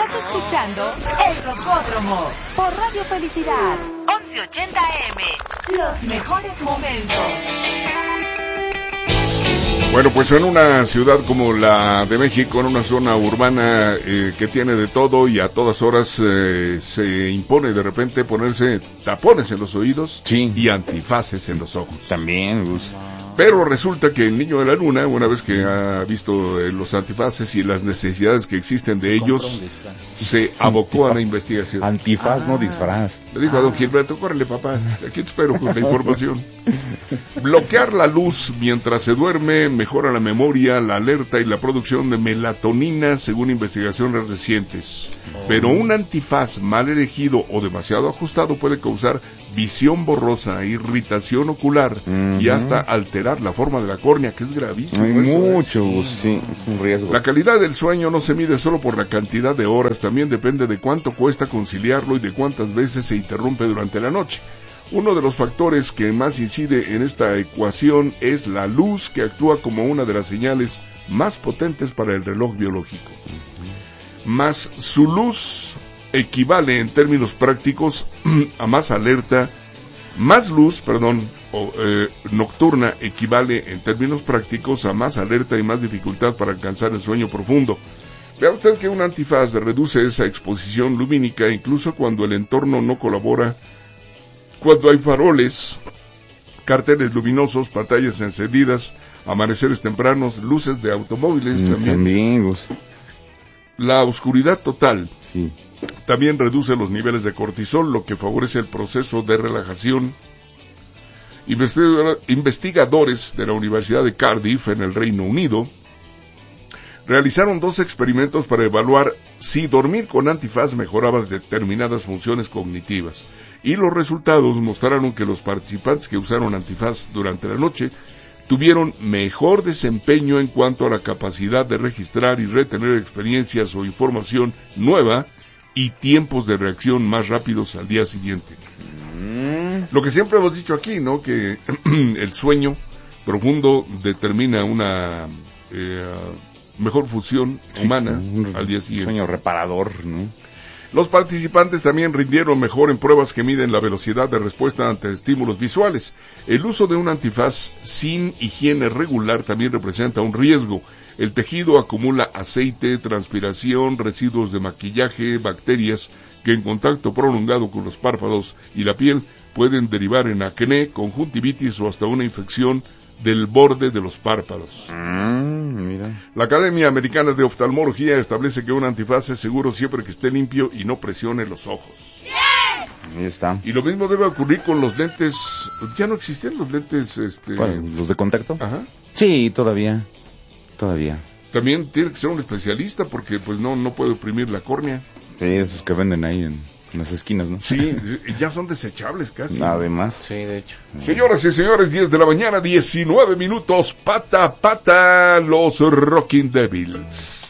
Estás escuchando El Rocódromo por Radio Felicidad 1180 AM. Los mejores momentos. Bueno, pues en una ciudad como la de México, en una zona urbana que tiene de todo y a todas horas se impone de repente ponerse tapones en los oídos, sí, y antifaces en los ojos. También, Gus. Pero resulta que el niño de la luna, una vez que ha visto los antifaces y las necesidades que existen de ellos, se abocó a la investigación. Antifaz, no disfraz. Le dijo a don Gilberto, córrele papá, aquí te espero con la información. Bloquear la luz mientras se duerme mejora la memoria, la alerta y la producción de melatonina, según investigaciones recientes. Pero un antifaz mal elegido o demasiado ajustado puede causar visión borrosa, irritación ocular y hasta alterar la forma de la córnea, que es gravísimo. Hay mucho, sí, es un riesgo. La calidad del sueño no se mide solo por la cantidad de horas, también depende de cuánto cuesta conciliarlo y de cuántas veces se interrumpe durante la noche. Uno de los factores que más incide en esta ecuación es la luz, que actúa como una de las señales más potentes para el reloj biológico. Más su luz equivale en términos prácticos a más alerta, más luz, nocturna equivale en términos prácticos a más alerta y más dificultad para alcanzar el sueño profundo. Vea usted que un antifaz reduce esa exposición lumínica incluso cuando el entorno no colabora, cuando hay faroles, carteles luminosos, pantallas encendidas, amaneceres tempranos, luces de automóviles también. La oscuridad total también reduce los niveles de cortisol, lo que favorece el proceso de relajación. Investigadores de la Universidad de Cardiff, en el Reino Unido, realizaron 2 experimentos para evaluar si dormir con antifaz mejoraba determinadas funciones cognitivas, y los resultados mostraron que los participantes que usaron antifaz durante la noche tuvieron mejor desempeño en cuanto a la capacidad de registrar y retener experiencias o información nueva y tiempos de reacción más rápidos al día siguiente. Lo que siempre hemos dicho aquí, ¿no? Que el sueño profundo determina una mejor función humana al día siguiente. Sueño reparador, ¿no? Los participantes también rindieron mejor en pruebas que miden la velocidad de respuesta ante estímulos visuales. El uso de un antifaz sin higiene regular también representa un riesgo. El tejido acumula aceite, transpiración, residuos de maquillaje, bacterias que en contacto prolongado con los párpados y la piel pueden derivar en acné, conjuntivitis o hasta una infección del borde de los párpados. Mira. La Academia Americana de Oftalmología establece que un antifaz es seguro siempre que esté limpio y no presione los ojos. Ahí está. Y lo mismo debe ocurrir con los lentes. Ya no existen los lentes, ¿los de contacto? Ajá. Sí, todavía. También tiene que ser un especialista porque pues no puede oprimir la córnea. Sí, esos que venden ahí en las esquinas, ¿no? Sí, ya son desechables casi. Además. Sí, de hecho. Señoras y señores, 10 de la mañana, 19 minutos, pata a pata, los Rocking Devils.